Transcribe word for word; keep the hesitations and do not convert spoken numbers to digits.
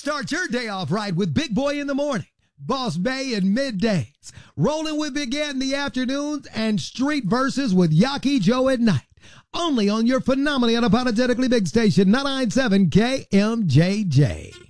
Start your day off right with Big Boy in the morning, Boss Bay in middays, Rolling with Big Ed in the afternoons, and Street Verses with Yaki Joe at night. Only on your phenomenally unapologetically big station, ninety-nine point seven K M J J.